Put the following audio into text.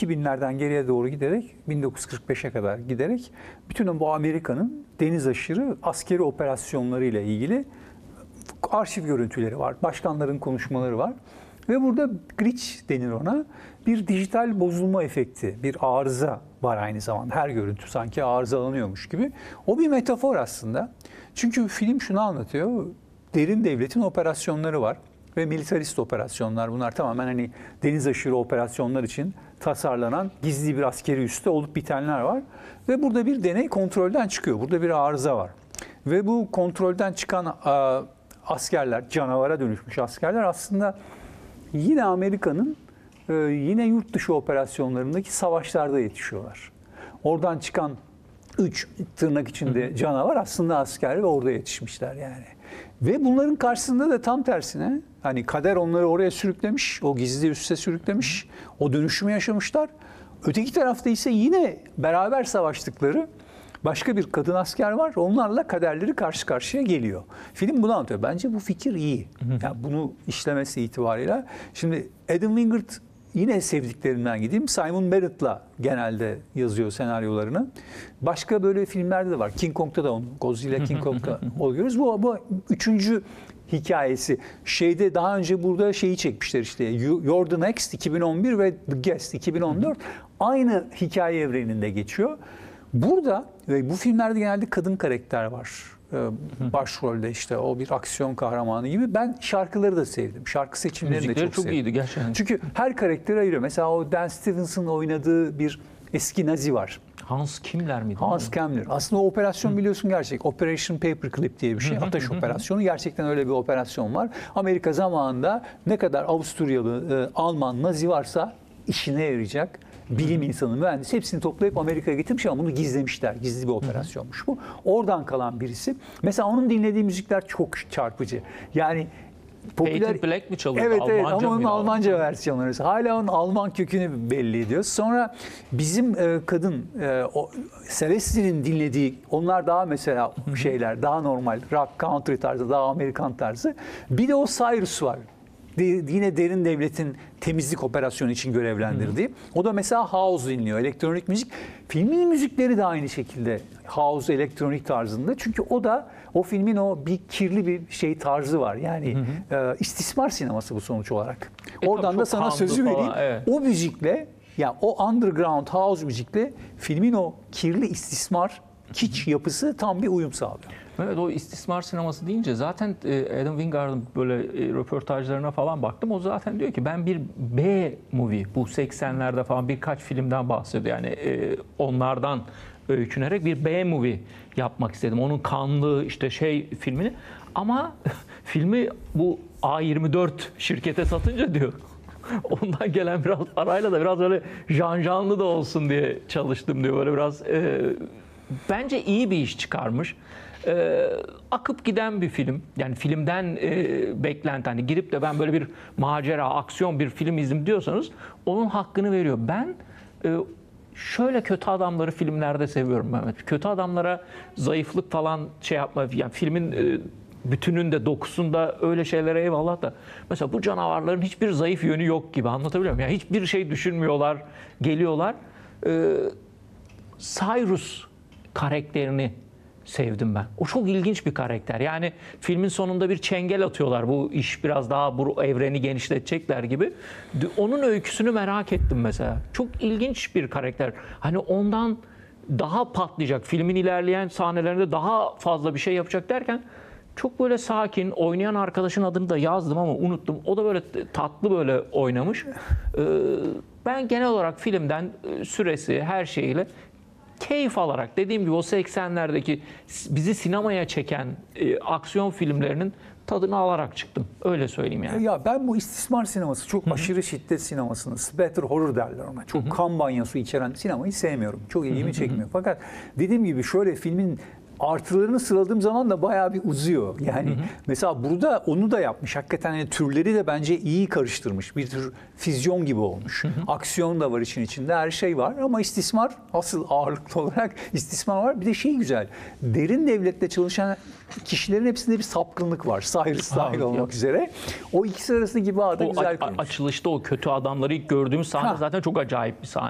2000'lerden geriye doğru giderek 1945'e kadar giderek bütün bu Amerika'nın deniz aşırı askeri operasyonlarıyla ilgili arşiv görüntüleri var. Başkanların konuşmaları var. Ve burada glitch denir ona. Bir dijital bozulma efekti, bir arıza var aynı zamanda. Her görüntü sanki arızalanıyormuş gibi. O bir metafor aslında. Çünkü film şunu anlatıyor. Derin devletin operasyonları var ve militarist operasyonlar. Bunlar tamamen hani deniz aşırı operasyonlar için tasarlanan gizli bir askeri üste olup bitenler var. Ve burada bir deney kontrolden çıkıyor. Burada bir arıza var. Ve bu kontrolden çıkan askerler, canavara dönüşmüş askerler aslında yine Amerika'nın yine yurt dışı operasyonlarındaki savaşlarda yetişiyorlar. Oradan çıkan 3 tırnak içinde canavar aslında asker ve orada yetişmişler yani. Ve bunların karşısında da tam tersine hani kader onları oraya sürüklemiş, o gizli üsse sürüklemiş, o dönüşümü yaşamışlar. Öteki tarafta ise yine beraber savaştıkları başka bir kadın asker var. Onlarla kaderleri karşı karşıya geliyor. Film bunu anlatıyor. Bence bu fikir iyi. Yani bunu işlemesi itibarıyla. Şimdi Adam Wingard yine sevdiklerimden gideyim. Simon Barrett'la genelde yazıyor senaryolarını. Başka böyle filmlerde de var. King Kong'da da onu. Godzilla King Kong'da oluyoruz. Bu üçüncü hikayesi. Şeyde daha önce burada şeyi çekmişler işte. You're the Next 2011 ve The Guest 2014. Aynı hikaye evreninde geçiyor. Burada ve bu filmlerde genelde kadın karakter var. Başrolde işte o bir aksiyon kahramanı gibi. Ben şarkıları da sevdim. Şarkı seçimlerini de çok sevdim. iyiydi gerçekten. Çünkü her karakteri ayırıyor. Mesela o Dan Stevenson'ın oynadığı bir eski Nazi var. Hans Kimler miydi? Hans Kemmler. Aslında o operasyon biliyorsun gerçek. Operation Paperclip diye bir şey. Ateş operasyonu. Gerçekten öyle bir operasyon var. Amerika zamanında ne kadar Avusturyalı, Alman, Nazi varsa işine yarayacak bilim insanı, mühendis hepsini toplayıp Amerika'ya getirmiş ama bunu gizlemişler. Gizli bir operasyonmuş bu. Oradan kalan birisi. Mesela onun dinlediği müzikler çok çarpıcı. Yani popüler... Peter Black mi çalıyor? Evet, Almanca evet ama onun Almanca o? versiyonları. Hala onun Alman kökünü belli ediyor. Sonra bizim kadın Celestine'in dinlediği, onlar daha mesela şeyler, daha normal rock, country tarzı, daha Amerikan tarzı. Bir de o Cyrus var. Yine derin devletin temizlik operasyonu için görevlendirdiği. O da mesela house dinliyor, elektronik müzik. Filmin müzikleri de aynı şekilde house, elektronik tarzında. Çünkü o da o filmin o bir kirli bir şey tarzı var. Yani istismar sineması bu sonuç olarak. Oradan da sana sözü vereyim. Falan, evet. O müzikle, yani o underground house müzikle filmin o kirli istismar kiç yapısı tam bir uyum sağlıyor. Evet, o istismar sineması deyince zaten Adam Wingard'ın böyle röportajlarına falan baktım. O zaten diyor ki ben bir B-movie, bu 80'lerde falan birkaç filmden bahsediyor. Yani onlardan öykünerek bir B-movie yapmak istedim. Onun kanlı işte filmini. Ama filmi bu A24 şirkete satınca diyor. Ondan gelen biraz parayla da biraz öyle janjanlı da olsun diye çalıştım diyor. Böyle biraz bence iyi bir iş çıkarmış. Akıp giden bir film. Yani filmden beklenti, hani girip de ben böyle bir macera, aksiyon bir film izledim diyorsanız onun hakkını veriyor. Ben şöyle kötü adamları filmlerde seviyorum Mehmet. Kötü adamlara zayıflık falan yapma. Yani filmin bütününde, dokusunda öyle şeylere eyvallah da mesela bu canavarların hiçbir zayıf yönü yok gibi, anlatabiliyor muyum? Yani hiçbir şey düşünmüyorlar, geliyorlar. Cyrus karakterini sevdim ben. O çok ilginç bir karakter. Yani filmin sonunda bir çengel atıyorlar. Bu iş biraz daha bu evreni genişletecekler gibi. Onun öyküsünü merak ettim mesela. Çok ilginç bir karakter. Hani ondan daha patlayacak. Filmin ilerleyen sahnelerinde daha fazla bir şey yapacak derken çok böyle sakin, oynayan arkadaşın adını da yazdım ama unuttum. O da böyle tatlı böyle oynamış. Ben genel olarak filmden süresi, her şeyiyle keyif alarak, dediğim gibi o 80'lerdeki bizi sinemaya çeken aksiyon filmlerinin tadını alarak çıktım. Öyle söyleyeyim yani. Ya ben bu istismar sineması, çok aşırı şiddet sinemasını, splatter horror derler ona. Çok kan banyosu içeren sinemayı sevmiyorum. Çok ilgimi çekmiyor. Fakat dediğim gibi şöyle filmin artılarını sıraladığım zaman da bayağı bir uzuyor. Yani mesela burada onu da yapmış. Hakikaten yani türleri de bence iyi karıştırmış. Bir tür füzyon gibi olmuş. Aksiyon da var işin içinde. Her şey var ama istismar, asıl ağırlıklı olarak istismar var. Bir de şey güzel. Derin devlette çalışan kişilerin hepsinde bir sapkınlık var. Cyrus dahil olmak üzere. O ikisi arasındaki bağ da güzel kurmuş. Açılışta o kötü adamları ilk gördüğümüz sahne zaten çok acayip bir sahne.